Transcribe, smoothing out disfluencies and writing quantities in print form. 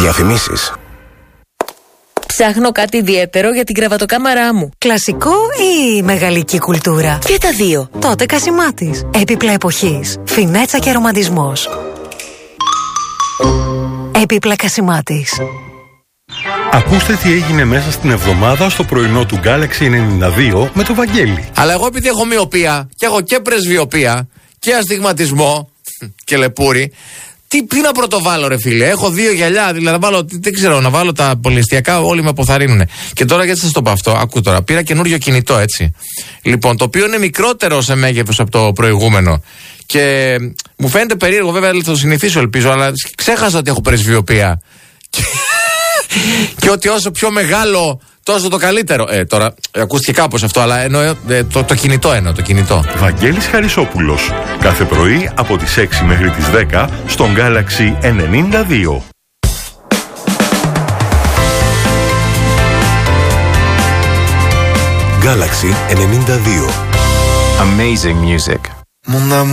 Διαφημίσεις. Ψάχνω κάτι ιδιαίτερο για την κρεβατοκάμαρά μου. Κλασικό ή μεγαλική κουλτούρα? Και τα δύο. Τότε Κασιμάτης. Έπιπλα εποχής. Φινέτσα και ρομαντισμός. Έπιπλα Κασιμάτης. Ακούστε τι έγινε μέσα στην εβδομάδα στο πρωινό του Galaxy 92 με το Βαγγέλη. Αλλά εγώ επειδή έχω μοιοπία και έχω και πρεσβειοπία και αστιγματισμό και λεπούρι, τι να πρωτοβάλω, ρε φίλε. Έχω 2 γυαλιά, δηλαδή δεν ξέρω, να βάλω τα πολυεστιακά, όλοι με αποθαρρύνουν. Και τώρα γιατί σας το πω αυτό, ακού τώρα. Πήρα καινούριο κινητό, έτσι. Λοιπόν, το οποίο είναι μικρότερο σε μέγεθος από το προηγούμενο. Και μου φαίνεται περίεργο, βέβαια θα το συνηθίσω, ελπίζω, αλλά ξέχασα ότι έχω πρεσβειοπία. Και ότι όσο πιο μεγάλο, τόσο το καλύτερο. Τώρα ακούστηκε κάπως αυτό, αλλά εννοώ το κινητό εννοώ, το κινητό. Βαγγέλης Χαρισόπουλος. Κάθε πρωί από τις 6 μέχρι τις 10 στον Galaxy 92. Galaxy 92. Amazing music.